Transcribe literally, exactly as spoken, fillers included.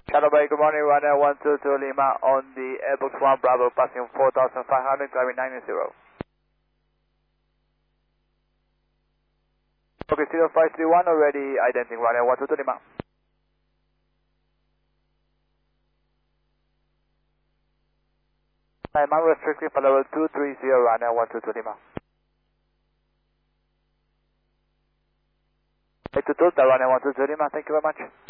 Shadowbay, good morning, runner one two two Lima on the Airbus one Bravo, passing four thousand five hundred, climbing nine zero. Okay, zero five three one, already identing runner one two two Lima. Time unrestricted for level two three zero, runner one two two Lima. eight two two, runner one two two Lima, thank you very much.